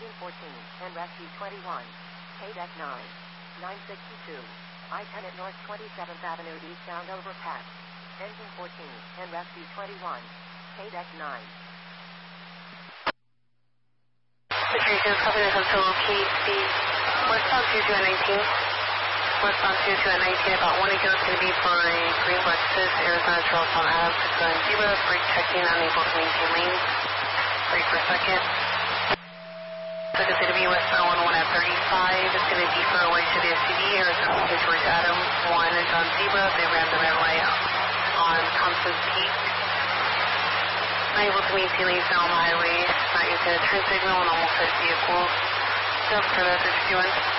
and Rescue 21. KDEC 9. 962. I-10 at North 27th Avenue eastbound overpass. Engine 14 and Rescue 21. KDEC 9. Patricia, copy this until KC. Westbound 22 at 19. Westbound 22 at 19, about 1 ago is going to be for a green Lexus, Arizona Charleston Adams, 690. Brake checking, unable to maintain lanes. Brake for a second. So it's going to be westbound 11 at 35. It's going to be for away to the SUV, Arizona towards Adams, 1 is on Zebra. They ran the red light on Constance Peak. Unable to maintain lanes now on the highway. Not using a turn signal and almost hit vehicles. Just for the 61.